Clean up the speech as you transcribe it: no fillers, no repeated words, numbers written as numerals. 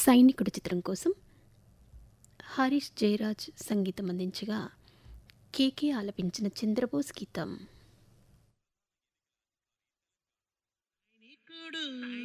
సైనికుడు చిత్రం కోసం హరీష్ జయరాజ్ సంగీతం అందించగా కేకే ఆలపించిన చంద్రబోస్ గీతం. సైనికుడు